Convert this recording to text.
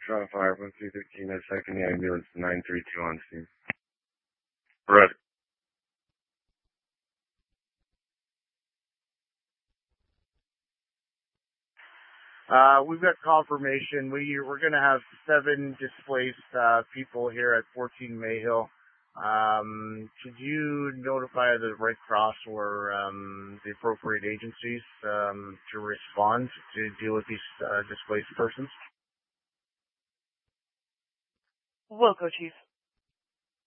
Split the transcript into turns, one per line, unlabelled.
Shot fire from 315 at second ambulance 932 on scene. Red.
We've got confirmation. We're going to have 7 displaced people here at 14 Mayhill. Could you notify the Red Cross or the appropriate agencies to respond to deal with these displaced persons?
Will go, Chief.